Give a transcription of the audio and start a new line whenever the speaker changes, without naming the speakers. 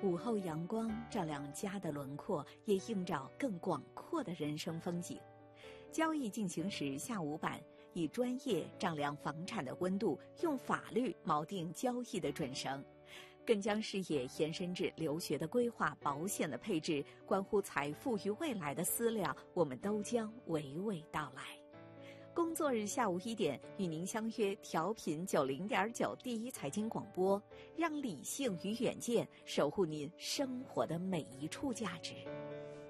午后阳光照亮家的轮廓，也映照更广阔的人生风景。交易进行时下午版，以专业丈量房产的温度，用法律锚定交易的准绳，更将视野延伸至留学的规划、保险的配置，关乎财富与未来的思量，我们都将娓娓道来。工作日下午1点，与您相约调频90.9第一财经广播，让理性与远见守护您生活的每一处价值。